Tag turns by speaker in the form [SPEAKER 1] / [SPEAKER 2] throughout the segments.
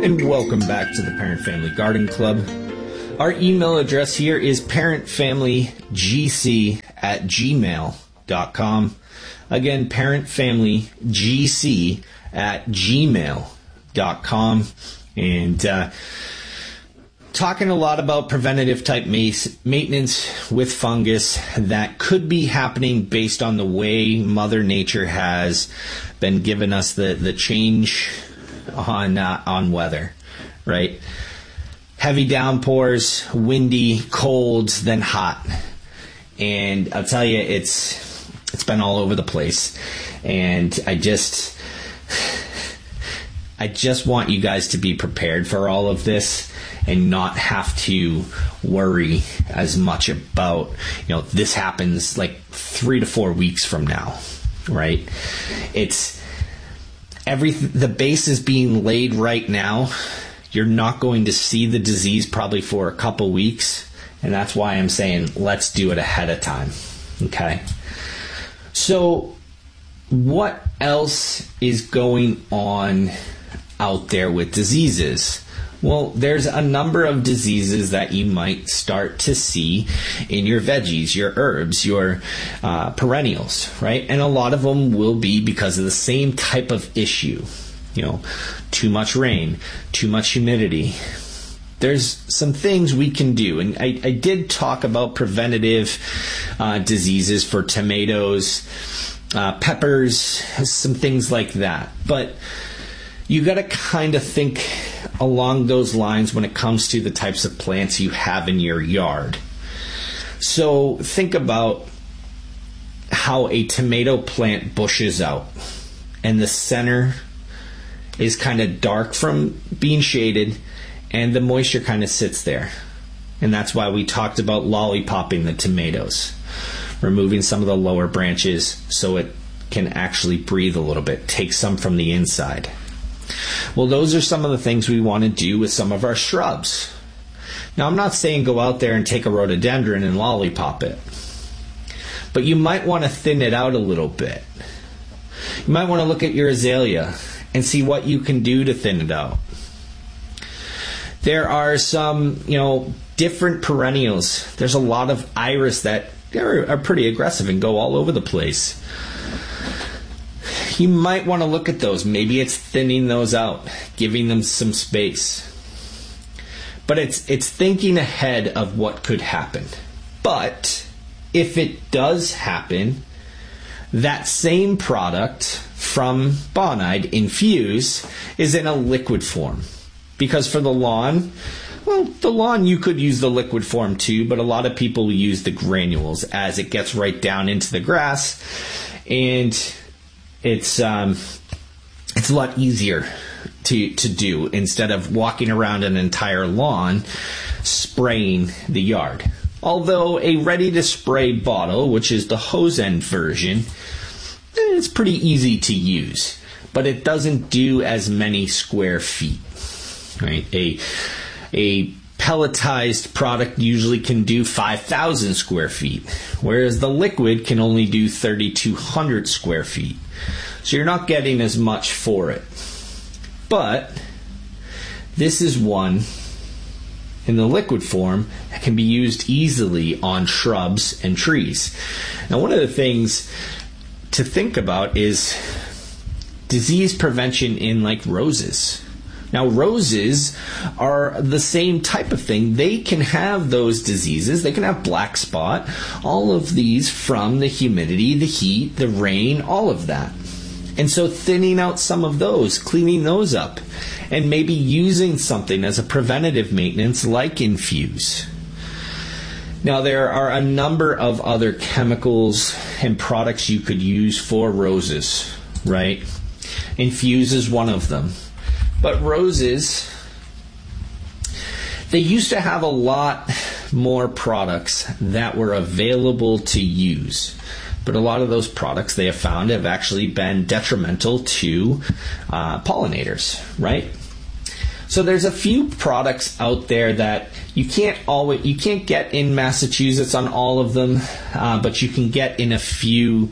[SPEAKER 1] And welcome back to the Parent Family Garden Club. Our email address here is parentfamilygc@gmail.com. Again, parentfamilygc@gmail.com. And talking a lot about preventative type maintenance with fungus that could be happening based on the way Mother Nature has been giving us the change on weather, right? Heavy downpours, windy, cold, then hot. And I'll tell you, it's been all over the place. And I just want you guys to be prepared for all of this and not have to worry as much about, this happens like 3 to 4 weeks from now, right? The base is being laid right now. You're not going to see the disease probably for a couple weeks, and that's why I'm saying let's do it ahead of time, okay? So what else is going on out there with diseases? Well, there's a number of diseases that you might start to see in your veggies, your herbs, your perennials, right? And a lot of them will be because of the same type of issue. Too much rain, too much humidity. There's some things we can do. And I did talk about preventative diseases for tomatoes, peppers, some things like that. But you got to kind of think along those lines when it comes to the types of plants you have in your yard. So think about how a tomato plant bushes out, and the center is kind of dark from being shaded, and the moisture kind of sits there. And that's why we talked about lollipopping the tomatoes, removing some of the lower branches so it can actually breathe a little bit, take some from the inside. Well, those are some of the things we want to do with some of our shrubs. Now, I'm not saying go out there and take a rhododendron and lollipop it, but you might want to thin it out a little bit. You might want to look at your azalea and see what you can do to thin it out. There are some, different perennials. There's a lot of iris that are pretty aggressive and go all over the place. You might want to look at those. Maybe it's thinning those out, giving them some space. But it's thinking ahead of what could happen. But if it does happen, that same product from Bonide, Infuse, is in a liquid form. Because for the lawn, you could use the liquid form too, but a lot of people use the granules as it gets right down into the grass, and it's a lot easier to do instead of walking around an entire lawn spraying the yard. Although a ready-to-spray bottle, which is the hose end version, it's pretty easy to use, but it doesn't do as many square feet. Right? A pelletized product usually can do 5,000 square feet, whereas the liquid can only do 3,200 square feet. So you're not getting as much for it. But this is one in the liquid form that can be used easily on shrubs and trees. Now, one of the things to think about is disease prevention in like roses. Now, roses are the same type of thing. They can have those diseases. They can have black spot. All of these from the humidity, the heat, the rain, all of that. And so thinning out some of those, cleaning those up, and maybe using something as a preventative maintenance like Infuse. Now, there are a number of other chemicals and products you could use for roses, right? Infuse is one of them. But roses, they used to have a lot more products that were available to use. But a lot of those products they have found have actually been detrimental to pollinators, right? So there's a few products out there that you can't get in Massachusetts on all of them, but you can get in a few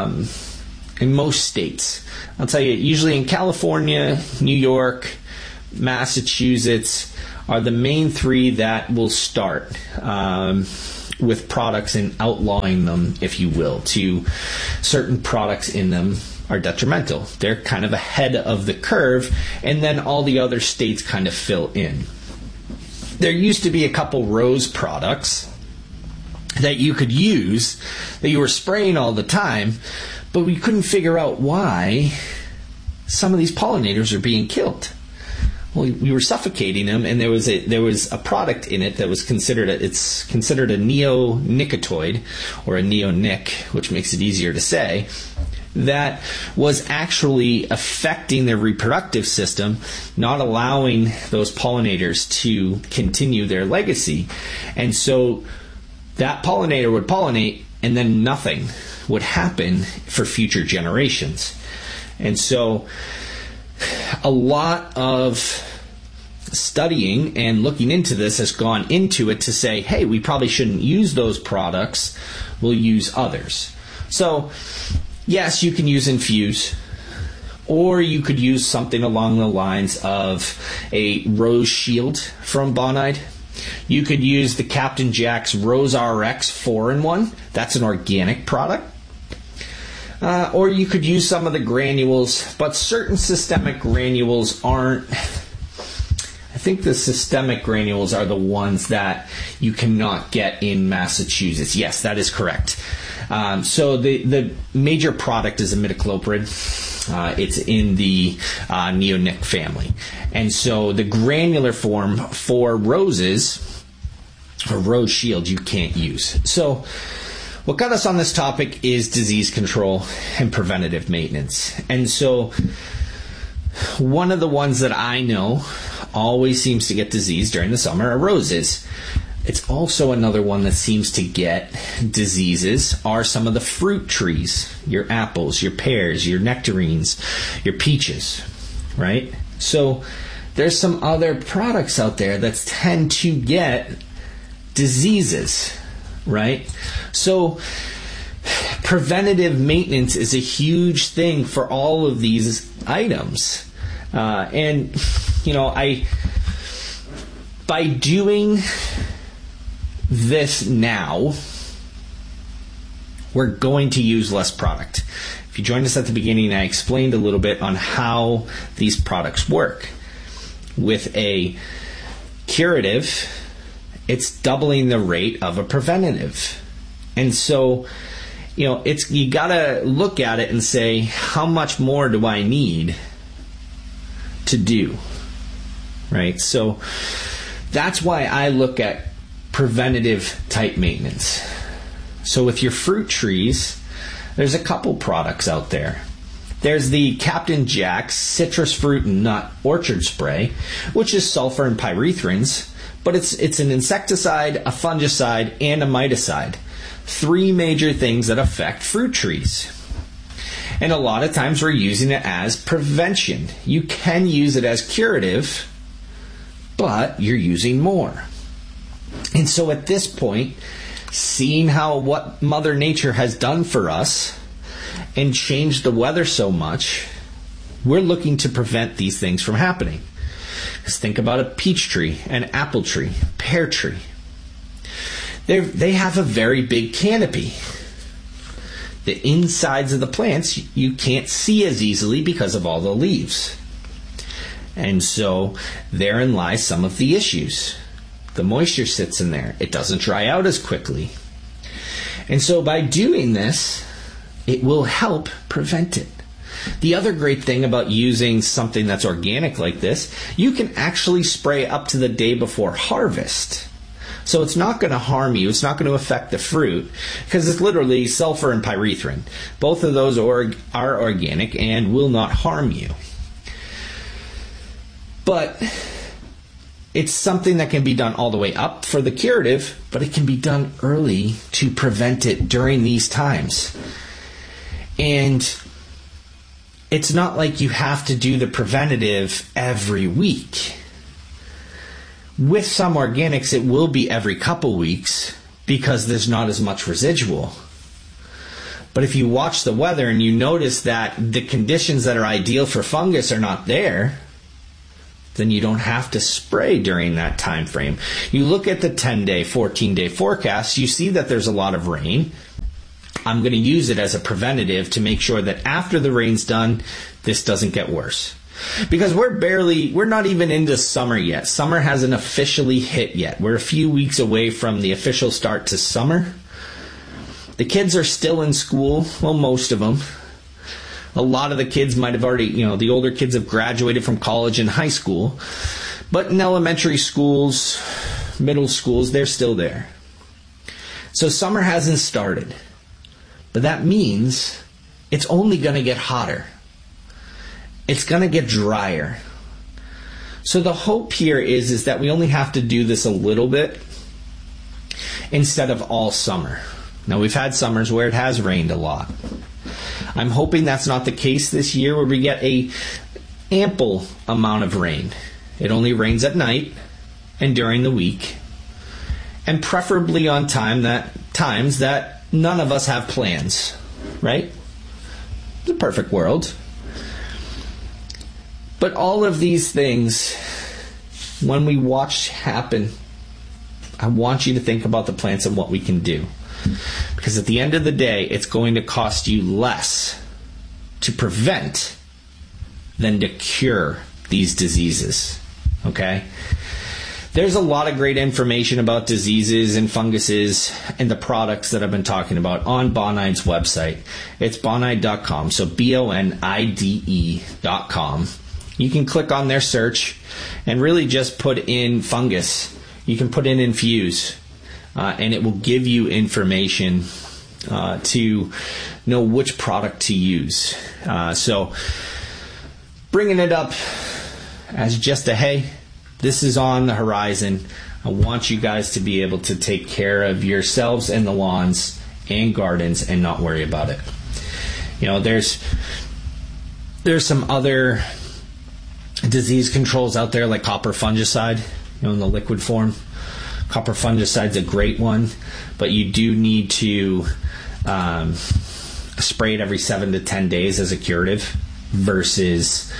[SPEAKER 1] in most states. I'll tell you, usually in California, New York, Massachusetts are the main three that will start with products and outlawing them, if you will, to certain products in them are detrimental. They're kind of ahead of the curve, and then all the other states kind of fill in. There used to be a couple rose products that you could use, that you were spraying all the time, but we couldn't figure out why some of these pollinators are being killed. Well, we were suffocating them, and there was a product in it that was considered a neonicotinoid, or a neonic, which makes it easier to say, that was actually affecting their reproductive system, not allowing those pollinators to continue their legacy. And so that pollinator would pollinate, and then nothing would happen for future generations. And so a lot of studying and looking into this has gone into it to say, hey, we probably shouldn't use those products, we'll use others. So yes, you can use Infuse, or you could use something along the lines of a Rose Shield from Bonide. You could use the Captain Jack's Rose RX 4-in-1. That's an organic product. Or you could use some of the granules, but certain systemic granules aren't. I think the systemic granules are the ones that you cannot get in Massachusetts. Yes, that is correct. So the major product is imidacloprid. It's in the neonic family. And so the granular form for roses, or Rose Shield, you can't use. So what got us on this topic is disease control and preventative maintenance. And so one of the ones that I know always seems to get disease during the summer are roses. It's also another one that seems to get diseases are some of the fruit trees, your apples, your pears, your nectarines, your peaches, right? So there's some other products out there that tend to get diseases, right? So preventative maintenance is a huge thing for all of these items. And, you know, by doing this now, we're going to use less product. If you joined us at the beginning, I explained a little bit on how these products work. With a curative, it's doubling the rate of a preventative. And so, you know, you gotta look at it and say, how much more do I need to do? Right? So that's why I look at preventative type maintenance. So with your fruit trees, there's a couple products out there. There's the Captain Jack's Citrus Fruit and Nut Orchard Spray, which is sulfur and pyrethrins, but it's an insecticide, a fungicide, and a miticide. 3 major things that affect fruit trees. And a lot of times we're using it as prevention. You can use it as curative, but you're using more. And so at this point, seeing what Mother Nature has done for us and changed the weather so much, we're looking to prevent these things from happening. Just think about a peach tree, an apple tree, pear tree. They have a very big canopy. The insides of the plants you can't see as easily because of all the leaves. And so therein lies some of the issues. The moisture sits in there. It doesn't dry out as quickly. And so by doing this, it will help prevent it. The other great thing about using something that's organic like this, you can actually spray up to the day before harvest. So it's not going to harm you. It's not going to affect the fruit because it's literally sulfur and pyrethrin. Both of those are organic and will not harm you. But it's something that can be done all the way up for the curative, but it can be done early to prevent it during these times. And it's not like you have to do the preventative every week. With some organics, it will be every couple weeks because there's not as much residual. But if you watch the weather and you notice that the conditions that are ideal for fungus are not there, then you don't have to spray during that time frame. You look at the 10-day, 14-day forecast, you see that there's a lot of rain. I'm going to use it as a preventative to make sure that after the rain's done, this doesn't get worse. Because we're not even into summer yet. Summer hasn't officially hit yet. We're a few weeks away from the official start to summer. The kids are still in school, well, most of them. A lot of the kids might have already, the older kids have graduated from college and high school. But in elementary schools, middle schools, they're still there. So summer hasn't started. But that means it's only going to get hotter. It's going to get drier. So the hope here is that we only have to do this a little bit instead of all summer. Now, we've had summers where it has rained a lot. I'm hoping that's not the case this year, where we get a ample amount of rain. It only rains at night and during the week, and preferably on times that none of us have plans, right? It's a perfect world. But all of these things, when we watch happen, I want you to think about the plants and what we can do. Because at the end of the day, it's going to cost you less to prevent than to cure these diseases. Okay? There's a lot of great information about diseases and funguses and the products that I've been talking about on Bonide's website. It's bonide.com, so BONIDE.com. You can click on their search and really just put in fungus. You can put in infuse, and it will give you information to know which product to use. So bringing it up as just a, hey, this is on the horizon. I want you guys to be able to take care of yourselves and the lawns and gardens and not worry about it. There's some other disease controls out there like copper fungicide, in the liquid form. Copper fungicide's a great one, but you do need to spray it every 7 to 10 days as a curative versus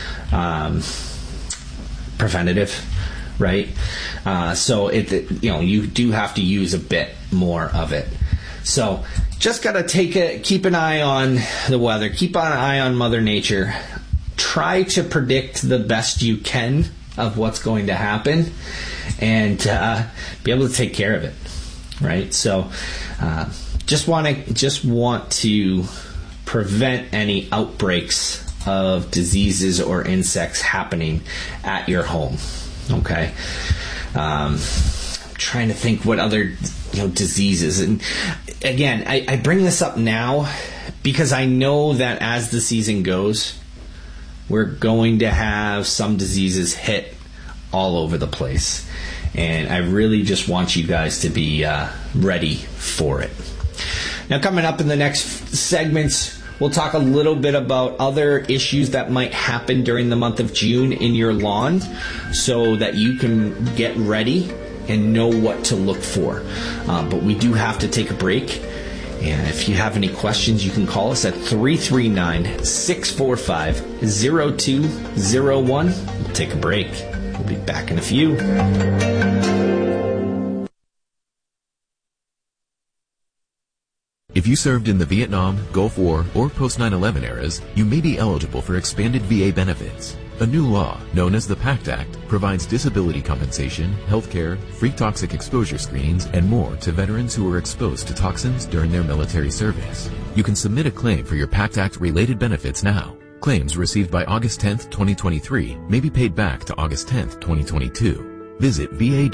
[SPEAKER 1] preventative, right? So you do have to use a bit more of it. So just got to keep an eye on the weather, keep an eye on Mother Nature. Try to predict the best you can of what's going to happen, and be able to take care of it, right? So just want to prevent any outbreaks of diseases or insects happening at your home. Okay, trying to think what other diseases, and again, I bring this up now because I know that as the season goes, we're going to have some diseases hit all over the place. And I really just want you guys to be ready for it. Now, coming up in the next segments, we'll talk a little bit about other issues that might happen during the month of June in your lawn so that you can get ready and know what to look for. But we do have to take a break. And if you have any questions, you can call us at 339-645-0201. We'll take a break. We'll be back in a few.
[SPEAKER 2] If you served in the Vietnam, Gulf War, or post-9/11 eras, you may be eligible for expanded VA benefits. A new law, known as the PACT Act, provides disability compensation, health care, free toxic exposure screenings, and more to veterans who were exposed to toxins during their military service. You can submit a claim for your PACT Act-related benefits now. Claims received by August 10, 2023 may be paid back to August 10, 2022. Visit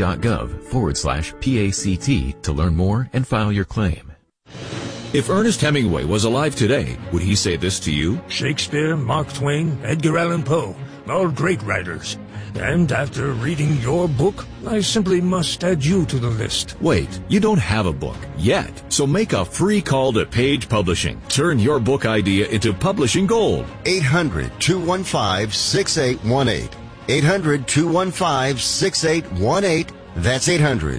[SPEAKER 2] va.gov/PACT to learn more and file your claim.
[SPEAKER 3] If Ernest Hemingway was alive today, would he say this to you?
[SPEAKER 4] Shakespeare, Mark Twain, Edgar Allan Poe, all great writers. And after reading your book, I simply must add you to the list.
[SPEAKER 3] Wait, you don't have a book yet, so make a free call to Page Publishing. Turn your book idea into publishing gold.
[SPEAKER 5] 800-215-6818. 800-215-6818. That's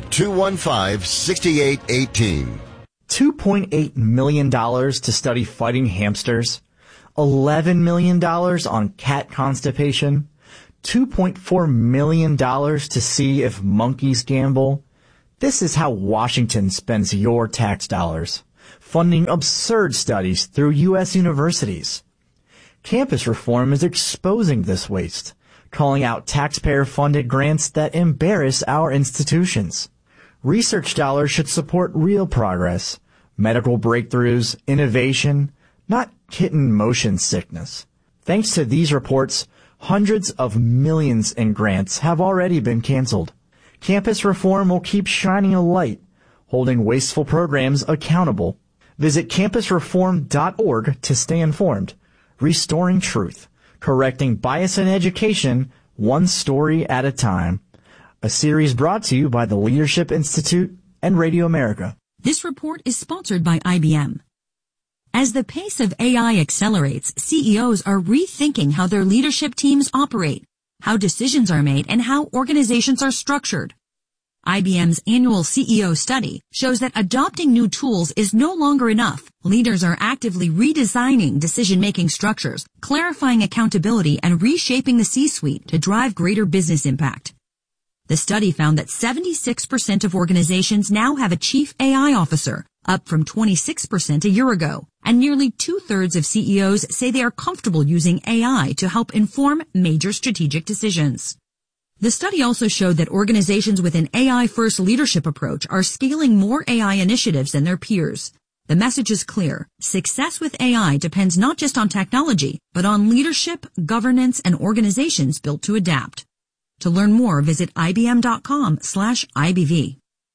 [SPEAKER 5] 800-215-6818.
[SPEAKER 6] $2.8 million to study fighting hamsters, $11 million on cat constipation, $2.4 million to see if monkeys gamble. This is how Washington spends your tax dollars, funding absurd studies through U.S. universities. Campus reform is exposing this waste, calling out taxpayer-funded grants that embarrass our institutions. Research dollars should support real progress, medical breakthroughs, innovation, not kitten motion sickness. Thanks to these reports, hundreds of millions in grants have already been canceled. Campus reform will keep shining a light, holding wasteful programs accountable. Visit campusreform.org to stay informed. Restoring truth, correcting bias in education, one story at a time. A series brought to you by the Leadership Institute and Radio America.
[SPEAKER 7] This report is sponsored by IBM. As the pace of AI accelerates, CEOs are rethinking how their leadership teams operate, how decisions are made, and how organizations are structured. IBM's annual CEO study shows that adopting new tools is no longer enough. Leaders are actively redesigning decision-making structures, clarifying accountability, and reshaping the C-suite to drive greater business impact. The study found that 76% of organizations now have a chief AI officer, up from 26% a year ago, and nearly 2/3 of CEOs say they are comfortable using AI to help inform major strategic decisions. The study also showed that organizations with an AI-first leadership approach are scaling more AI initiatives than their peers. The message is clear. Success with AI depends not just on technology, but on leadership, governance, and organizations built to adapt. To learn more, visit ibm.com/IBV.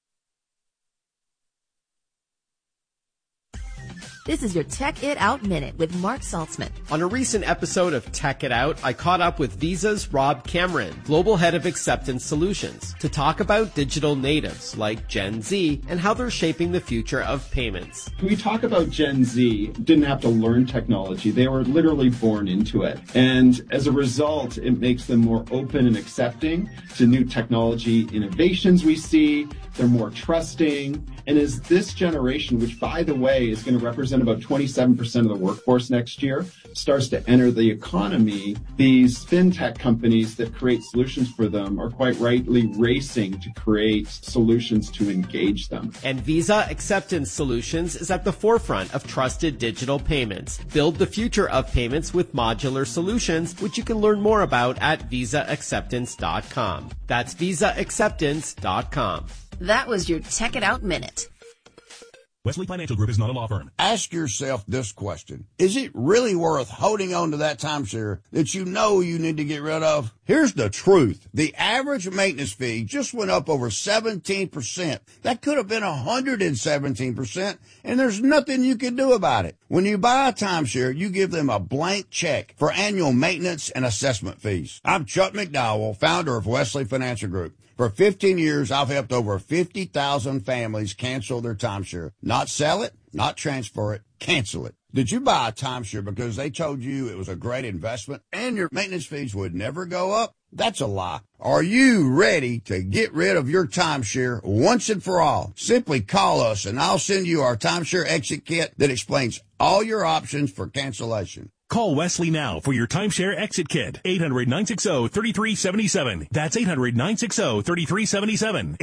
[SPEAKER 8] This is your Tech It Out Minute with Mark Saltzman.
[SPEAKER 9] On a recent episode of Tech It Out, I caught up with Visa's Rob Cameron, Global Head of Acceptance Solutions, to talk about digital natives like Gen Z and how they're shaping the future of payments.
[SPEAKER 10] When we talk about Gen Z, didn't have to learn technology. They were literally born into it. And as a result, it makes them more open and accepting to new technology innovations we see. They're more trusting. And as this generation, which, by the way, is going to represent about 27% of the workforce next year, starts to enter the economy, these fintech companies that create solutions for them are quite rightly racing to create solutions to engage them.
[SPEAKER 9] And Visa Acceptance Solutions is at the forefront of trusted digital payments. Build the future of payments with modular solutions, which you can learn more about at visaacceptance.com. That's visaacceptance.com.
[SPEAKER 8] That was your Tech It Out Minute.
[SPEAKER 11] Wesley Financial Group is not a law firm.
[SPEAKER 12] Ask yourself this question. Is it really worth holding on to that timeshare that you know you need to get rid of? Here's the truth. The average maintenance fee just went up over 17%. That could have been 117%, and there's nothing you can do about it. When you buy a timeshare, you give them a blank check for annual maintenance and assessment fees. I'm Chuck McDowell, founder of Wesley Financial Group. For 15 years, I've helped over 50,000 families cancel their timeshare. Not sell it, not transfer it, cancel it. Did you buy a timeshare because they told you it was a great investment and your maintenance fees would never go up? That's a lie. Are you ready to get rid of your timeshare once and for all? Simply call us and I'll send you our timeshare exit kit that explains all your options for cancellation.
[SPEAKER 11] Call Wesley now for your timeshare exit kit. 800-960-3377. That's 800-960-3377.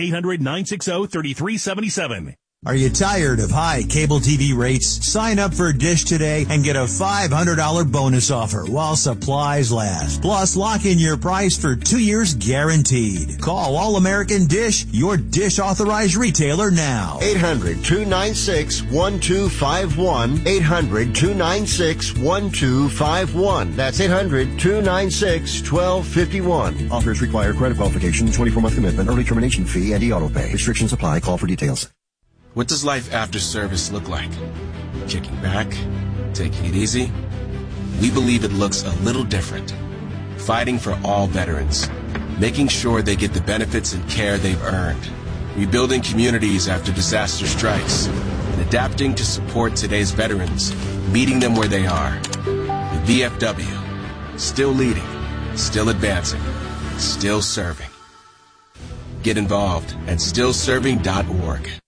[SPEAKER 11] 800-960-3377.
[SPEAKER 13] Are you tired of high cable TV rates? Sign up for Dish today and get a $500 bonus offer while supplies last. Plus, lock in your price for 2 years guaranteed. Call All American Dish, your Dish authorized retailer now.
[SPEAKER 5] 800-296-1251. 800-296-1251. That's 800-296-1251. Offers require credit qualification, 24-month commitment, early termination fee, and e-auto pay. Restrictions apply. Call for details.
[SPEAKER 14] What does life after service look like? Kicking back? Taking it easy? We believe it looks a little different. Fighting for all veterans. Making sure they get the benefits and care they've earned. Rebuilding communities after disaster strikes. And adapting to support today's veterans. Meeting them where they are. The VFW. Still leading. Still advancing. Still serving. Get involved at stillserving.org.